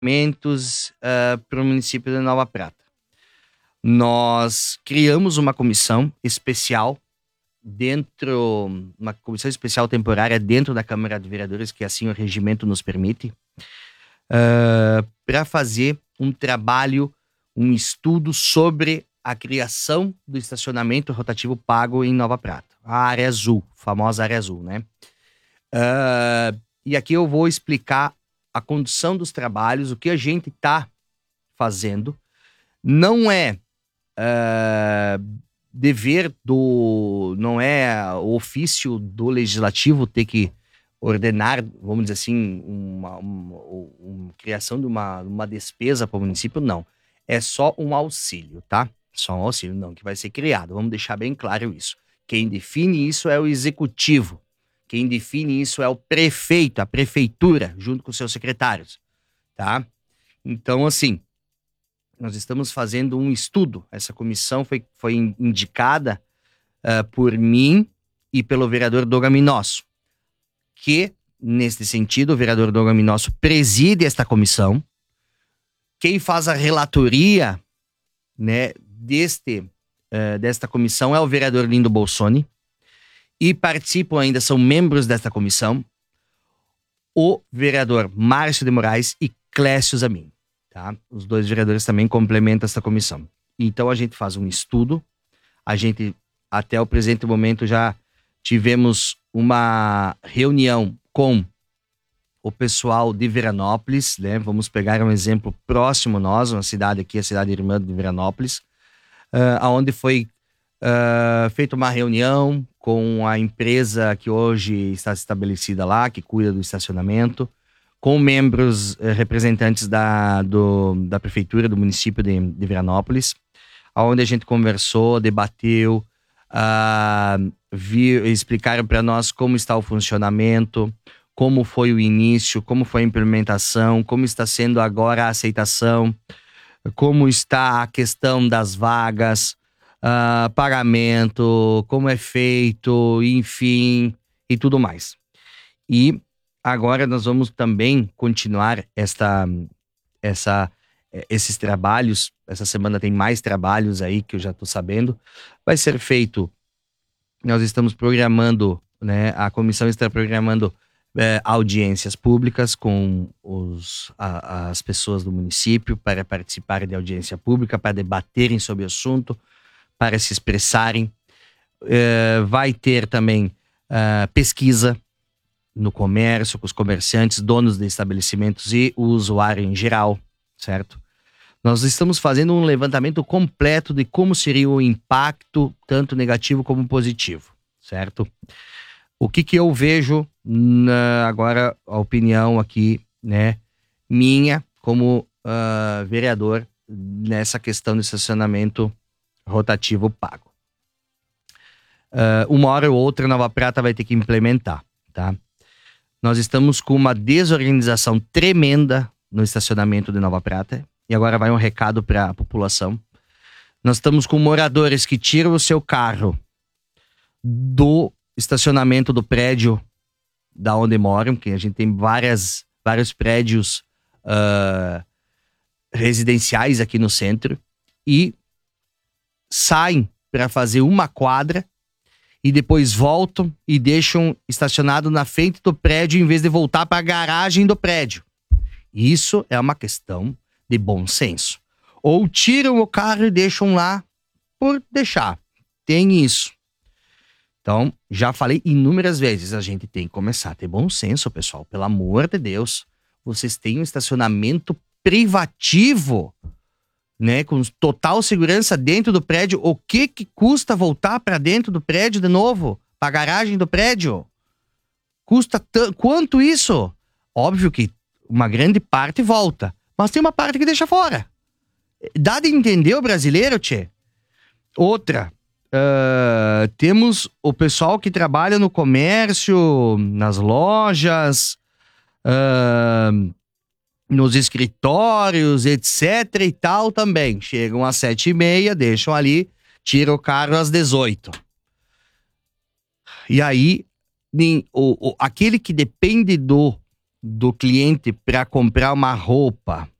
para o município de Nova Prata. Nós criamos uma comissão especial uma comissão especial temporária dentro da Câmara de Vereadores, que assim o regimento nos permite, para fazer um trabalho, um estudo sobre a criação do estacionamento rotativo pago em Nova Prata. A área azul, famosa área azul, né? E aqui eu vou explicar a condução dos trabalhos, o que a gente está fazendo. Não é não é o ofício do legislativo ter que ordenar, vamos dizer assim, uma criação de uma despesa para o município, não. É só um auxílio, tá? Só um auxílio, não, que vai ser criado. Vamos deixar bem claro isso. Quem define isso é o executivo. Quem define isso é o prefeito, a prefeitura, junto com seus secretários, tá? Então, assim, nós estamos fazendo um estudo. Essa comissão foi indicada por mim e pelo vereador Doga Minosso, que, nesse sentido, o vereador Doga Minosso preside esta comissão. Quem faz a relatoria, né, desta comissão é o vereador Lindo Bolsoni, e participam ainda, são membros desta comissão, o vereador Márcio de Moraes e Clécio Zamin. Tá? Os dois vereadores também complementam essa comissão. Então a gente faz um estudo, a gente, até o presente momento, já tivemos uma reunião com o pessoal de Veranópolis, né? Vamos pegar um exemplo próximo nós, uma cidade aqui, a cidade irmã de Veranópolis, onde foi feita uma reunião com a empresa que hoje está estabelecida lá, que cuida do estacionamento, com membros representantes da prefeitura, do município de Veranópolis, onde a gente conversou, debateu, explicaram para nós como está o funcionamento, como foi o início, como foi a implementação, como está sendo agora a aceitação, como está a questão das vagas, pagamento, como é feito, enfim, e tudo mais. E agora nós vamos também continuar esses trabalhos. Essa semana tem mais trabalhos aí que eu já estou sabendo. Vai ser feito, nós estamos programando, né? A comissão está programando audiências públicas com as pessoas do município para participarem de audiência pública, para debaterem sobre o assunto, para se expressarem. Vai ter também pesquisa no comércio, com os comerciantes, donos de estabelecimentos e o usuário em geral, certo? Nós estamos fazendo um levantamento completo de como seria o impacto, tanto negativo como positivo, certo? O que eu vejo, agora a opinião aqui, né, minha como vereador nessa questão do estacionamento rotativo pago. Uma hora ou outra Nova Prata vai ter que implementar, tá? Nós estamos com uma desorganização tremenda no estacionamento de Nova Prata. E agora vai um recado para a população. Nós estamos com moradores que tiram o seu carro do estacionamento do prédio da onde moram, que a gente tem vários prédios residenciais aqui no centro, e saem para fazer uma quadra e depois voltam e deixam estacionado na frente do prédio em vez de voltar para a garagem do prédio. Isso é uma questão de bom senso. Ou tiram o carro e deixam lá por deixar. Tem isso. Então, já falei inúmeras vezes, a gente tem que começar a ter bom senso, pessoal. Pelo amor de Deus. Vocês têm um estacionamento privativo, né, com total segurança dentro do prédio. O que custa voltar para dentro do prédio de novo? Para a garagem do prédio? Custa quanto isso? Óbvio que uma grande parte volta, mas tem uma parte que deixa fora. Dá de entender o brasileiro, tchê? Outra, temos o pessoal que trabalha no comércio, nas lojas, nos escritórios, etc e tal também. Chegam às 7h30, deixam ali, tiram o carro às 18h. E aí, aquele que depende do do cliente para comprar uma roupa